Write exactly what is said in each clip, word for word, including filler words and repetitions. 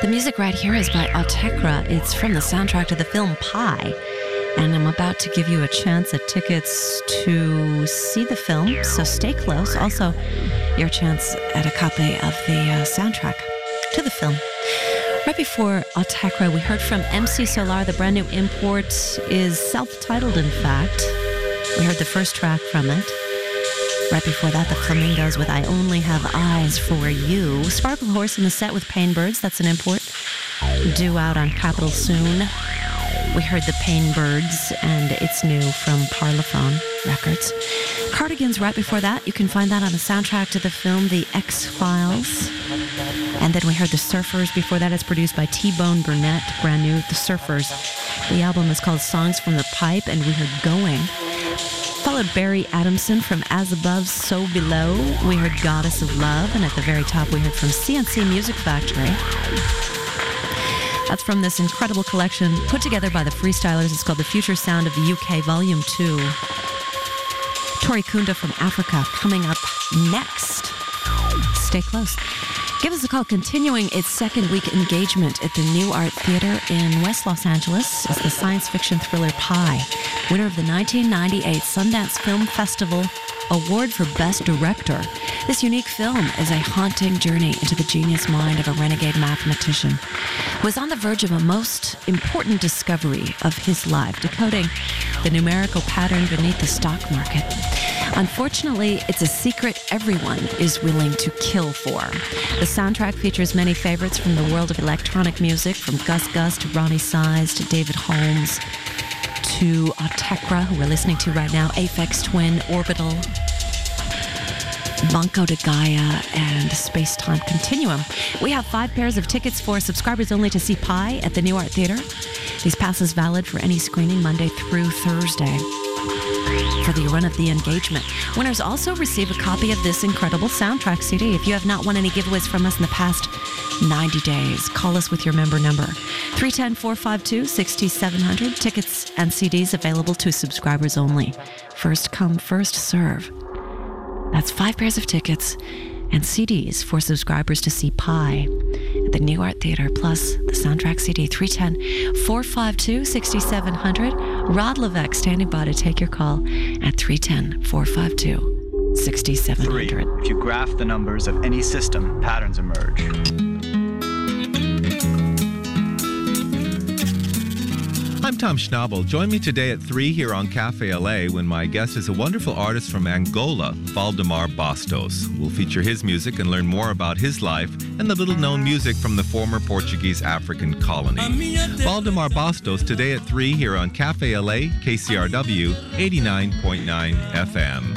The music right here is by Autechre. It's from the soundtrack to the film Pi. And I'm about to give you a chance at tickets to see the film, so stay close. Also, your chance at a copy of the uh, soundtrack to the film. Right before Autechre, we heard from M C Solar. The brand new import is self-titled, in fact. We heard the first track from it. Right before that, the Flamingos with I Only Have Eyes for You. Sparkle Horse in the set with Pain Birds. That's an import. Due out on Capitol soon. We heard the Pain Birds, and it's new from Parlophone Records. Cardigans right before that. You can find that on the soundtrack to the film The X-Files. And then we heard The Surfers. Before that, it's produced by T-Bone Burnett, brand new, The Surfers. The album is called Songs from the Pipe, and we heard Going. Followed Barry Adamson from As Above, So Below. We heard Goddess of Love, and at the very top, we heard from C N C Music Factory. That's from this incredible collection put together by the Freestylers. It's called The Future Sound of the U K, Volume two. Tori Kunda from Africa coming up next. Stay close. Give us a call. Continuing its second week engagement at the New Art Theater in West Los Angeles is the science fiction thriller Pi, winner of the nineteen ninety-eight Sundance Film Festival Award for Best Director. This unique film is a haunting journey into the genius mind of a renegade mathematician who is on the verge of a most important discovery of his life, decoding the numerical pattern beneath the stock market. Unfortunately, it's a secret everyone is willing to kill for. The soundtrack features many favorites from the world of electronic music, from Gus Gus to Ronnie Size to David Holmes to Autechre, who we're listening to right now, Aphex Twin, Orbital, Banco de Gaia, and Space Time Continuum. We have five pairs of tickets for subscribers only to see Pi at the New Art Theater. These passes valid for any screening Monday through Thursday for the run of the engagement. Winners also receive a copy of this incredible soundtrack C D. If you have not won any giveaways from us in the past ninety days, call us with your member number. three one zero, four five two, six seven zero zero. Tickets and C Ds available to subscribers only. First come, first serve. That's five pairs of tickets and C Ds for subscribers to see Pi at the New Art Theater, plus the soundtrack C D. three one zero, four five two, six seven zero zero. Rod Levesque standing by to take your call at three one zero, four five two, six seven zero zero. Three. If you graph the numbers of any system, patterns emerge. I'm Tom Schnabel. Join me today at three here on Cafe L A when my guest is a wonderful artist from Angola, Valdemar Bastos. We'll feature his music and learn more about his life and the little-known music from the former Portuguese African colony. Valdemar Bastos today at three here on Cafe L A, K C R W, eighty-nine point nine F M.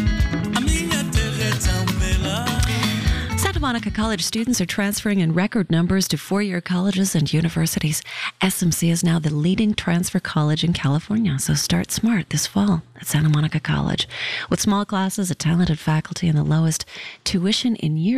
Santa Monica College students are transferring in record numbers to four-year colleges and universities. S M C is now the leading transfer college in California, so start smart this fall at Santa Monica College. With small classes, a talented faculty, and the lowest tuition in years.